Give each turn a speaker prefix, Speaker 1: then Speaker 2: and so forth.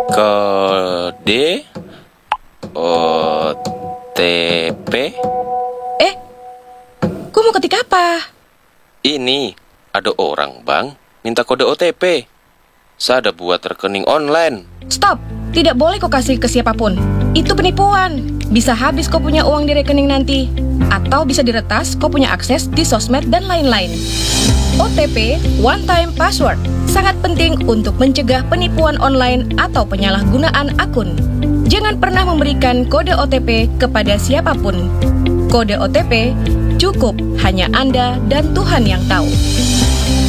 Speaker 1: Kode OTP.
Speaker 2: Kau mau ketik apa?
Speaker 1: Ini ada orang, Bang, minta kode OTP. Saya ada buat rekening online.
Speaker 2: Stop! Tidak boleh kau kasih ke siapapun. Itu penipuan. Bisa habis kau punya uang di rekening nanti. Atau bisa diretas kau punya akses di sosmed dan lain-lain. OTP, one time password, sangat penting untuk mencegah penipuan online atau penyalahgunaan akun. Jangan pernah memberikan kode OTP kepada siapapun. Kode OTP cukup hanya Anda dan Tuhan yang tahu.